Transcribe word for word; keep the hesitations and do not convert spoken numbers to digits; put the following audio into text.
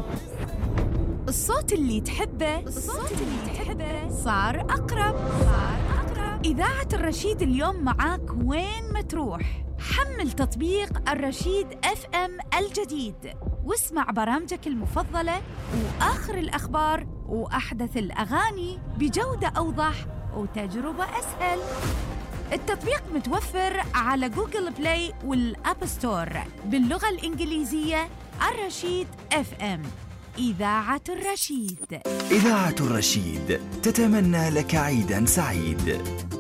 الصوت اللي تحبه الصوت اللي تحبه صار أقرب صار أقرب. إذاعة الرشيد اليوم معاك وين ما تروح. حمل تطبيق الرشيد اف ام الجديد واسمع برامجك المفضلة وآخر الأخبار وأحدث الأغاني بجودة أوضح وتجربة أسهل. التطبيق متوفر على جوجل بلاي والأب ستور باللغة الإنجليزية. الرشيد اف ام، إذاعة الرشيد. إذاعة الرشيد تتمنى لك عيداً سعيد.